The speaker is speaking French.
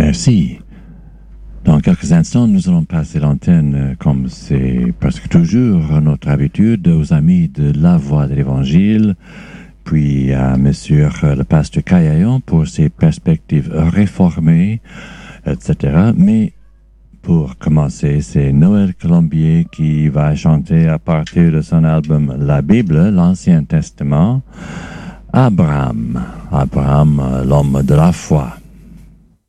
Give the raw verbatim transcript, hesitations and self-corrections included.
Merci. Dans quelques instants, nous allons passer l'antenne, comme c'est presque toujours notre habitude, aux amis de la Voix de l'Évangile, puis à Monsieur le pasteur Caillayon pour ses perspectives réformées, et cetera. Mais pour commencer, c'est Noël Colombier qui va chanter à partir de son album La Bible, l'Ancien Testament, Abraham, Abraham, l'homme de la foi.